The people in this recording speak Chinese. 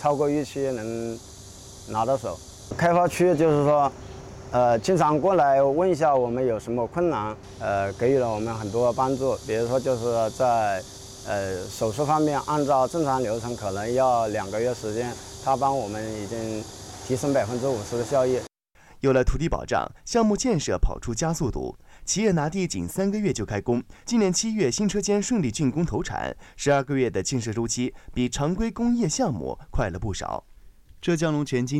超过预期能拿到手。开发区就是说，经常过来问一下我们有什么困难，给予了我们很多帮助。比如说就是在手术方面，按照正常流程可能要2个月时间，他帮我们已经提升50%的效益。 有了土地保障，项目建设跑出加速度，企业拿地仅3个月就开工。今年7月，新车间顺利竣工投产，12个月的建设周期比常规工业项目快了不少。浙江龙泉今